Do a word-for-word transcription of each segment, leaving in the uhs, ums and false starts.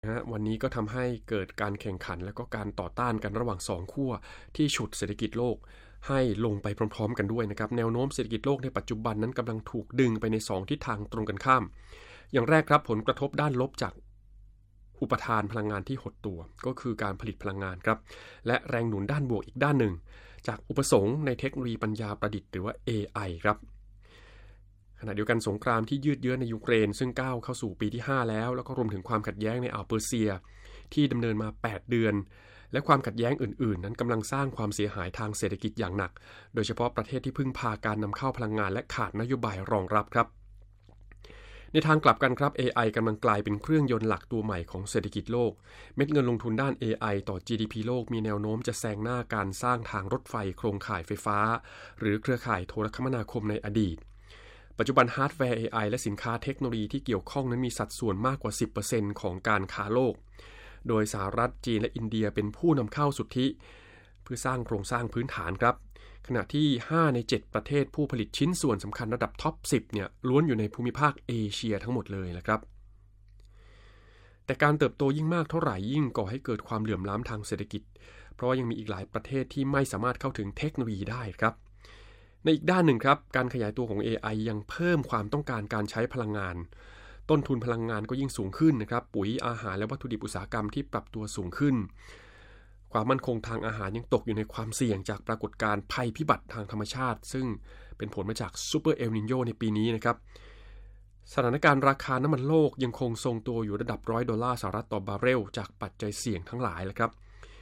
นะฮะวันนี้ก็ทำให้เกิดการแข่งขันและก็การต่อต้านกันระหว่างสองขั้วที่ฉุดเศรษฐกิจโลกให้ลงไปพร้อมๆกันด้วยนะครับแนวโน้มเศรษฐกิจโลกในปัจจุบันนั้นกำลังถูกดึงไปในสองทิศทางตรงกันข้ามอย่างแรกครับผลกระทบด้านลบจากอุปทานพลังงานที่หดตัวก็คือการผลิตพลังงานครับและแรงหนุนด้านบวกอีกด้านหนึ่งจากอุปสงค์ในเทคโนโลยีปัญญาประดิษฐ์หรือว่า เอ ไอ ครับขณะเดียวกันสงครามที่ยืดเยื้อในยูเครนซึ่งก้าวเข้าสู่ปีที่ห้าแล้วแล้วก็รวมถึงความขัดแย้งในอ่าวเปอร์เซียที่ดำเนินมาแปดเดือนและความขัดแย้งอื่นๆนั้นกำลังสร้างความเสียหายทางเศรษฐกิจอย่างหนักโดยเฉพาะประเทศที่พึ่งพาการนำเข้าพลังงานและขาดนโยบายรองรับครับในทางกลับกันครับ เอ ไอ กำลังกลายเป็นเครื่องยนต์หลักตัวใหม่ของเศรษฐกิจโลกเม็ดเงินลงทุนด้าน เอ ไอ ต่อ จี ดี พี โลกมีแนวโน้มจะแซงหน้าการสร้างทางรถไฟโครงข่ายไฟฟ้าหรือเครือข่ายโทรคมนาคมในอดีตปัจจุบันฮาร์ดแวร์ เอ ไอ และสินค้าเทคโนโลยีที่เกี่ยวข้องนั้นมีสัดส่วนมากกว่า สิบเปอร์เซ็นต์ ของการค้าโลกโดยสหรัฐจีนและอินเดียเป็นผู้นำเข้าสุทธิเพื่อสร้างโครงสร้างพื้นฐานครับขณะที่ห้าในเจ็ดประเทศผู้ผลิตชิ้นส่วนสำคัญระดับท็อปสิบเนี่ยล้วนอยู่ในภูมิภาคเอเชียทั้งหมดเลยนะครับแต่การเติบโตยิ่งมากเท่าไหร่ยิ่งก่อให้เกิดความเหลื่อมล้ำทางเศรษฐกิจเพราะว่ายังมีอีกหลายประเทศที่ไม่สามารถเข้าถึงเทคโนโลยีได้ครับในอีกด้านหนึ่งครับการขยายตัวของ เอ ไอ ยังเพิ่มความต้องการการใช้พลังงานต้นทุนพลังงานก็ยิ่งสูงขึ้นนะครับปุ๋ยอาหารและวัตถุดิบอุตสาหกรรมที่ปรับตัวสูงขึ้นความมั่นคงทางอาหารยังตกอยู่ในความเสี่ยงจากปรากฏการณ์ภัยพิบัติทางธรรมชาติซึ่งเป็นผลมาจากซูเปอร์เอลนิโญในปีนี้นะครับสถานการณ์ราคาน้ำมันโลกยังคงทรงตัวอยู่ระดับร้อยดอลลาร์สหรัฐต่อบาร์เรลจากปัจจัยเสี่ยงทั้งหลายแหละครับ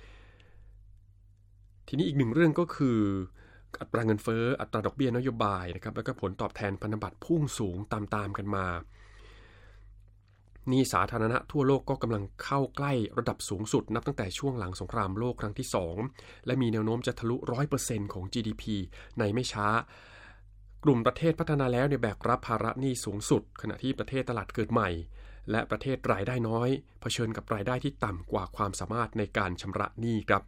ทีนี้อีกหนึ่งเรื่องก็คืออัตราเงินเฟ้ออัตราดอกเบี้ยนโยบายนะครับแล้วก็ผลตอบแทนพันธบัตรพุ่งสูงตามๆกันมาหนี้สาธารณะทั่วโลกก็กำลังเข้าใกล้ระดับสูงสุดนับตั้งแต่ช่วงหลังสงครามโลกครั้งที่สองและมีแนวโน้มจะทะลุ หนึ่งร้อยเปอร์เซ็นต์ ของ จี ดี พี ในไม่ช้ากลุ่มประเทศพัฒนาแล้วเนี่ยแบกรับภาระหนี้สูงสุดขณะที่ประเทศตลาดเกิดใหม่และประเทศรายได้น้อยเผชิญกับรายได้ที่ต่ำกว่าความสามารถในการชำระหนี้ครับ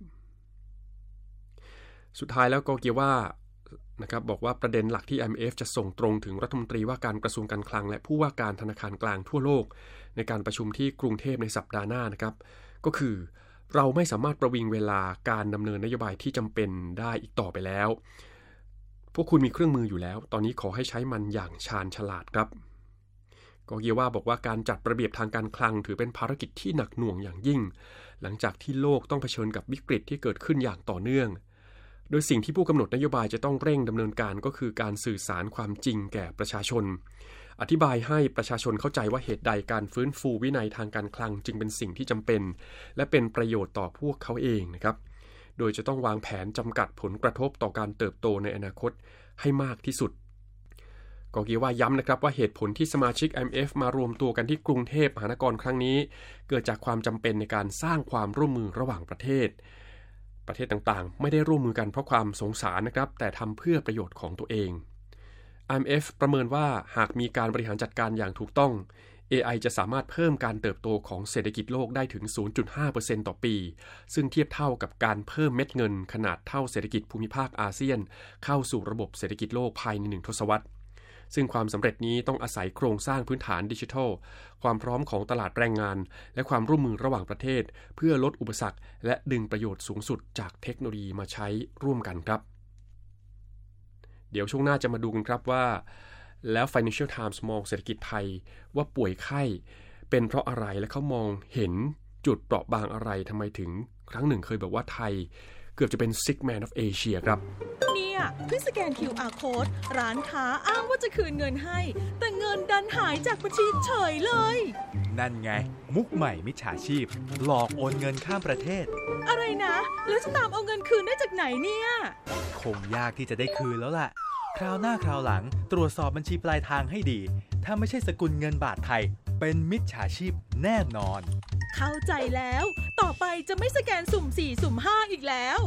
สุดท้ายแล้วก็เกี่ยวว่านะครับบอกว่าประเด็นหลักที่ ไอ เอ็ม เอฟ จะส่งตรงถึงรัฐมนตรีว่าการกระทรวงการคลังและผู้ว่าการธนาคารกลางทั่วโลกในการประชุมที่กรุงเทพในสัปดาห์หน้านะครับก็คือเราไม่สามารถประวิงเวลาการดำเนินนโยบายที่จำเป็นได้อีกต่อไปแล้วพวกคุณมีเครื่องมืออยู่แล้วตอนนี้ขอให้ใช้มันอย่างชาญฉลาดครับก็เกียว่าบอกว่าการจัดระเบียบทางการคลังถือเป็นภารกิจที่หนักหน่วงอย่างยิ่งหลังจากที่โลกต้องเผชิญกับวิกฤตที่เกิดขึ้นอย่างต่อเนื่องโดยสิ่งที่ผู้กำหนดนโยบายจะต้องเร่งดำเนินการก็คือการสื่อสารความจริงแก่ประชาชนอธิบายให้ประชาชนเข้าใจว่าเหตุใดการฟื้นฟูวินัยทางการคลังจึงเป็นสิ่งที่จำเป็นและเป็นประโยชน์ต่อพวกเขาเองนะครับโดยจะต้องวางแผนจำกัดผลกระทบต่อการเติบโตในอนาคตให้มากที่สุดก็เกี่ยวว่าย้ำนะครับว่าเหตุผลที่สมาชิก ไอ เอ็ม เอฟ มารวมตัวกันที่กรุงเทพมหานครครั้งนี้เกิดจากความจำเป็นในการสร้างความร่วมมือระหว่างประเทศประเทศต่างๆไม่ได้ร่วมมือกันเพราะความสงสารนะครับแต่ทำเพื่อประโยชน์ของตัวเอง ไอ เอ็ม เอฟ ประเมินว่าหากมีการบริหารจัดการอย่างถูกต้อง เอ ไอ จะสามารถเพิ่มการเติบโตของเศรษฐกิจโลกได้ถึง ศูนย์จุดห้าเปอร์เซ็นต์ ต่อปีซึ่งเทียบเท่ากับการเพิ่มเม็ดเงินขนาดเท่าเศรษฐกิจภูมิภาคอาเซียนเข้าสู่ระบบเศรษฐกิจโลกภายในหนึ่งทศวรรษซึ่งความสำเร็จนี้ต้องอาศัยโครงสร้างพื้นฐานดิจิทัลความพร้อมของตลาดแรงงานและความร่วมมือระหว่างประเทศเพื่อลดอุปสรรคและดึงประโยชน์สูงสุดจากเทคโนโลยีมาใช้ร่วมกันครับเดี๋ยวช่วงหน้าจะมาดูกันครับว่าแล้ว Financial Times มองเศรษฐกิจไทยว่าป่วยไข้เป็นเพราะอะไรและเขามองเห็นจุดเปราะบางอะไรทำไมถึงครั้งหนึ่งเคยบอกว่าไทยเกือบจะเป็น Sick Man of Asia ครับเนี่ยเพิ่งสแกน คิว อาร์ Code ร้านค้าอ้างว่าจะคืนเงินให้แต่เงินดันหายจากบัญชีเฉยเลยนั่นไงมุกใหม่มิจฉาชีพหลอกโอนเงินข้ามประเทศอะไรนะแล้วจะตามเอาเงินคืนได้จากไหนเนี่ยคงยากที่จะได้คืนแล้วล่ะคราวหน้าคราวหลังตรวจสอบบัญชีปลายทางให้ดีถ้าไม่ใช่สกุลเงินบาทไทยเป็นมิจฉาชีพแน่นอนเข้าใจแล้วต่อไปจะไม่สแกนสุ่มสี่สุ่มห้าอีกแล้ว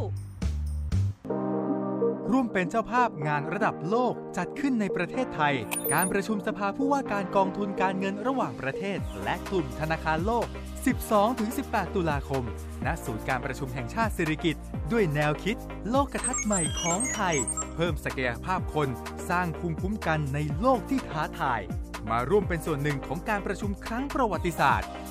ร่วมเป็นเจ้าภาพงานระดับโลกจัดขึ้นในประเทศไทยการประชุมสภาผู้ว่าการกองทุนการเงินระหว่างประเทศและกลุ่มธนาคารโลก สิบสองถึงสิบแปด ตุลาคมณศูนย์การประชุมแห่งชาติสิริกิติ์ด้วยแนวคิดโลกทัศน์ใหม่ของไทยเพิ่มศักยภาพคนสร้างภูมิคุ้มกันในโลกที่ท้าทายมาร่วมเป็นส่วนหนึ่งของการประชุมครั้งประวัติศาสตร์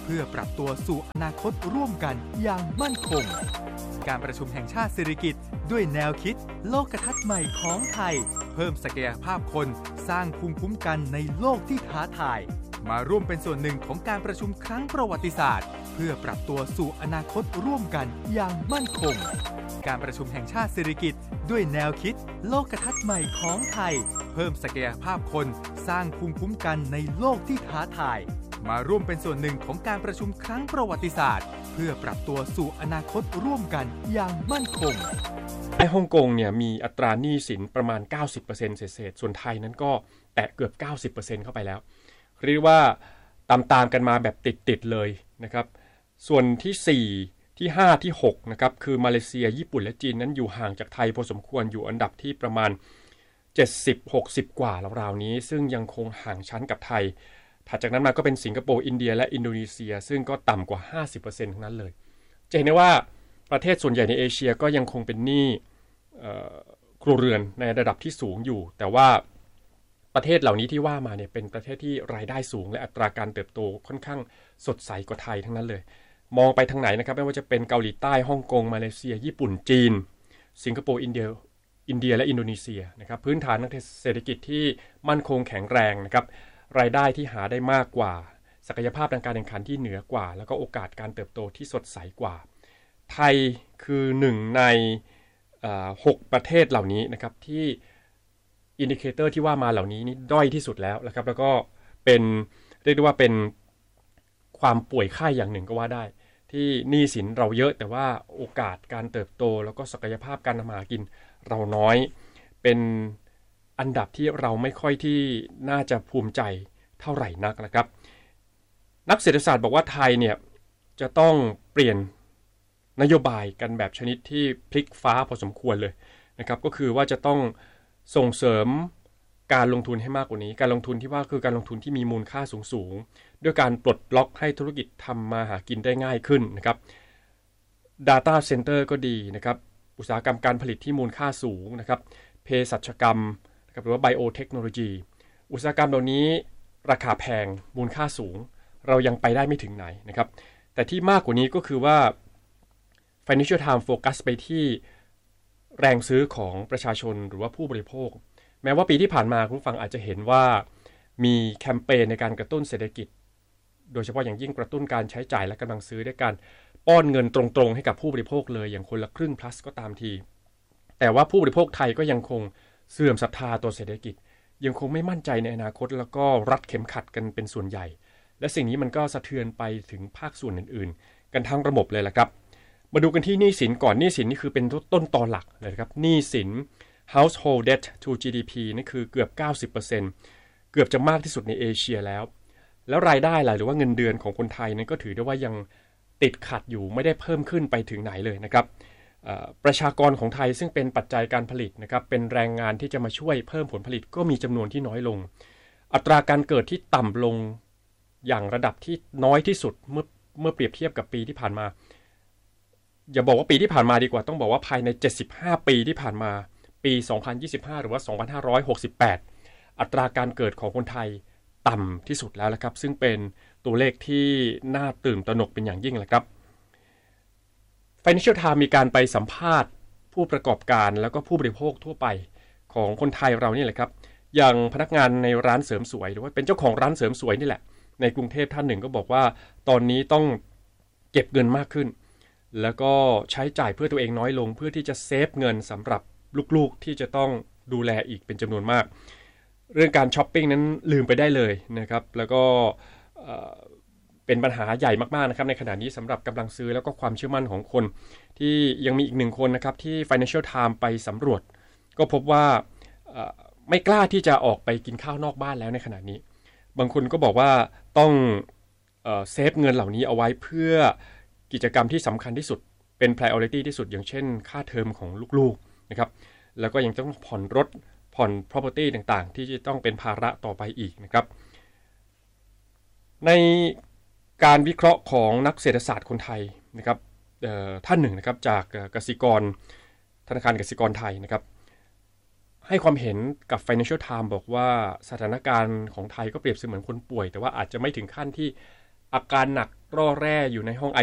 เพื่อปรับตัวสู่อนาคตร่วมกันอย่างมั่นคงการประชุมแห่งชาติเศรษฐกิจด้วยแนวคิดโลกทัศน์ใหม่ของไทยเพิ่มศักยภาพคนสร้างภูมิคุ้มกันในโลกที่ท้าทายมาร่วมเป็นส่วนหนึ่งของการประชุมครั้งประวัติศาสตร์เพื่อปรับตัวสู่อนาคตร่วมกันอย่างมั่นคงการประชุมแห่งชาติเศรษฐกิจด้วยแนวคิดโลกทัศน์ใหม่ของไทยเพิ่มศักยภาพคนสร้างภูมิคุ้มกันในโลกที่ท้าทายมาร่วมเป็นส่วนหนึ่งของการประชุมครั้งประวัติศาสตร์เพื่อปรับตัวสู่อนาคตร่วมกันอย่างมั่นคงในฮ่องกงเนี่ยมีอัตราหนี้สินประมาณ เก้าสิบเปอร์เซ็นต์ เศษๆส่วนไทยนั้นก็แตะเกือบ เก้าสิบเปอร์เซ็นต์ เข้าไปแล้วเรียกว่าตามๆกันมาแบบติดๆเลยนะครับส่วนที่สี่ที่ห้าที่หกนะครับคือมาเลเซียญี่ปุ่นและจีนนั้นอยู่ห่างจากไทยพอสมควรอยู่อันดับที่ประมาณเจ็ดสิบ หกสิบกว่าราวๆนี้ซึ่งยังคงห่างชั้นกับไทยถัดจากนั้นมาก็เป็นสิงคโปร์อินเดียและอินโดนีเซียซึ่งก็ต่ำกว่า ห้าสิบเปอร์เซ็นต์ ทั้งนั้นเลยจะเห็นได้ว่าประเทศส่วนใหญ่ในเอเชียก็ยังคงเป็นหนี้ครัวเรือนในระดับที่สูงอยู่แต่ว่าประเทศเหล่านี้ที่ว่ามาเนี่ยเป็นประเทศที่รายได้สูงและอัตราการเติบโตค่อนข้างสดใสกว่าไทยทั้งนั้นเลยมองไปทางไหนนะครับไม่ว่าจะเป็นเกาหลีใต้ฮ่องกงมาเลเซียญี่ปุ่นจีนสิงคโปร์อินเดียอินเดียและอินโดนีเซียนะครับพื้นฐานทางเศรษฐกิจที่มั่นคงแข็งแรงนะครับรายได้ที่หาได้มากกว่าศักยภาพทางการแข่งขันที่เหนือกว่าแล้วก็โอกาสการเติบโตที่สดใสกว่าไทยคือหนึ่งในหกประเทศเหล่านี้นะครับที่อินดิเคเตอร์ที่ว่ามาเหล่านี้นี่ด้อยที่สุดแล้วนะครับแล้วก็เป็นเรียกได้ว่าเป็นความป่วยไข้อย่างหนึ่งก็ว่าได้ที่หนี้สินเราเยอะแต่ว่าโอกาสการเติบโตแล้วก็ศักยภาพการทำมาหากินเราน้อยเป็นอันดับที่เราไม่ค่อยที่น่าจะภูมิใจเท่าไหร่นักนะครับนักเศรษฐศาสตร์บอกว่าไทยเนี่ยจะต้องเปลี่ยนนโยบายกันแบบชนิดที่พลิกฟ้าพอสมควรเลยนะครับก็คือว่าจะต้องส่งเสริมการลงทุนให้มากกว่านี้การลงทุนที่ว่าคือการลงทุนที่มีมูลค่าสูงๆด้วยการปลดล็อกให้ธุรกิจทำมาหากินได้ง่ายขึ้นนะครับ Data Center ก็ดีนะครับอุตสาหกรรมการผลิตที่มูลค่าสูงนะครับเภสัชกรรมนะครับหรือว่า Biotechnology อุตสาหกรรมเหล่านี้ราคาแพงมูลค่าสูงเรายังไปได้ไม่ถึงไหนนะครับแต่ที่มากกว่านี้ก็คือว่า Financial Times โฟกัสไปที่แรงซื้อของประชาชนหรือว่าผู้บริโภคแม้ว่าปีที่ผ่านมาคุณผู้ฟังอาจจะเห็นว่ามีแคมเปญในการกระตุ้นเศรษฐกิจโดยเฉพาะอย่างยิ่งกระตุ้นการใช้จ่ายและกำลังซื้อด้วยการป้อนเงินตรงๆให้กับผู้บริโภคเลยอย่างคนละครึ่ง plus ก็ตามทีแต่ว่าผู้บริโภคไทยก็ยังคงเสื่อมศรัทธาต่อเศรษฐกิจยังคงไม่มั่นใจในอนาคตแล้วก็รัดเข็มขัดกันเป็นส่วนใหญ่และสิ่งนี้มันก็สะเทือนไปถึงภาคส่วนอื่นๆกันทั้งระบบเลยละครับมาดูกันที่หนี้สินก่อนหนี้สินนี่คือเป็นต้นตอหลักเลยครับหนี้สิน household debt to จี ดี พี นี่คือเกือบ เก้าสิบเปอร์เซ็นต์ เกือบจะมากที่สุดในเอเชียแล้วแล้วรายได้ล่ะหรือว่าเงินเดือนของคนไทยนั้นก็ถือได้ว่ายังติดขัดอยู่ไม่ได้เพิ่มขึ้นไปถึงไหนเลยนะครับประชากรของไทยซึ่งเป็นปัจจัยการผลิตนะครับเป็นแรงงานที่จะมาช่วยเพิ่มผลผลิตก็มีจำนวนที่น้อยลงอัตราการเกิดที่ต่ำลงอย่างระดับที่น้อยที่สุดเมื่อเมื่อเปรียบเทียบกับปีที่ผ่านมาอย่าบอกว่าปีที่ผ่านมาดีกว่าต้องบอกว่าภายในเจ็ดสิบห้าปีที่ผ่านมาปีสองพันยี่สิบห้าหรือว่าสองพันห้าร้อยหกสิบแปดอัตราการเกิดของคนไทยต่ำที่สุดแล้วละครับซึ่งเป็นตัวเลขที่น่าตื่นตระหนกเป็นอย่างยิ่งเลยครับ Financial Times มีการไปสัมภาษณ์ผู้ประกอบการแล้วก็ผู้บริโภคทั่วไปของคนไทยเรานี่แหละครับอย่างพนักงานในร้านเสริมสวยหรือว่าเป็นเจ้าของร้านเสริมสวยนี่แหละในกรุงเทพท่านหนึ่งก็บอกว่าตอนนี้ต้องเก็บเงินมากขึ้นแล้วก็ใช้จ่ายเพื่อตัวเองน้อยลงเพื่อที่จะเซฟเงินสำหรับลูกๆที่จะต้องดูแลอีกเป็นจำนวนมากเรื่องการช้อปปิ้งนั้นลืมไปได้เลยนะครับแล้วก็เป็นปัญหาใหญ่มากๆนะครับในขณะนี้สำหรับกำลังซื้อแล้วก็ความเชื่อมั่นของคนที่ยังมีอีกหนึ่งคนนะครับที่ Financial Times ไปสำรวจก็พบว่าไม่กล้าที่จะออกไปกินข้าวนอกบ้านแล้วในขณะนี้บางคนก็บอกว่าต้องเอ่อเซฟเงินเหล่านี้เอาไว้เพื่อกิจกรรมที่สำคัญที่สุดเป็น priority ที่สุดอย่างเช่นค่าเทอมของลูกๆนะครับแล้วก็ยังต้องผ่อนรถผ่อน property ต่างๆที่จะต้องเป็นภาระต่อไปอีกนะครับในการวิเคราะห์ของนักเศรษฐศาสตร์คนไทยนะครับท่านหนึ่งนะครับจากกสิกรธนาคารกสิกรไทยนะครับให้ความเห็นกับ Financial Times บอกว่าสถานการณ์ของไทยก็เปรียบเสมือนคนป่วยแต่ว่าอาจจะไม่ถึงขั้นที่อาการหนักร่อแร่อยู่ในห้อง